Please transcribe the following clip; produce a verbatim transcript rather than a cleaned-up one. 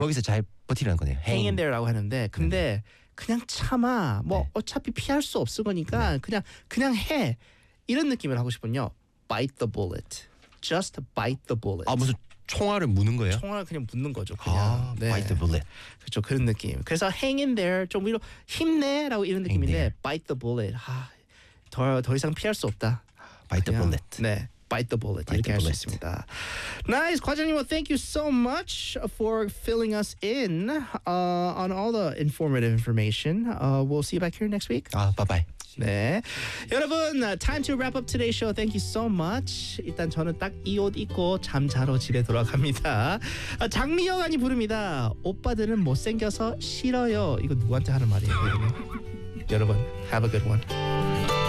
거기서 잘 버티라는 거네요. hang in there라고 하는데 근데 그냥 참아. 뭐 네. 어차피 피할 수 없을 거니까 그냥 그냥 해. 이런 느낌을 하고 싶군요. Bite the bullet. Just bite the bullet. 아 무슨 총알을 무는 거예요? 총알 그냥 묻는 거죠. 그냥. 아, bite the bullet. 그렇죠. 그런 느낌. 그래서 hang in there 좀 위로 힘내라고 이런 느낌인데 there. bite the bullet. 아, 더, 더 이상 피할 수 없다. Bite the 그냥, bullet. 네. Bite the bullet Bite 이렇게 the 할 수 bullet. 있습니다. Nice, 과장님. Well, thank you so much for filling us in uh, on all the informative information. Uh, we'll see you back here next week. 아, bye bye. 네, 여러분, uh, time to wrap up today's show. Thank you so much. 일단 저는 딱 이 옷 입고 잠자러 집에 돌아갑니다. 아, 장미여관이 부릅니다. 오빠들은 못생겨서 싫어요. 이거 누구한테 하는 말이에요? 여러분, have a good one.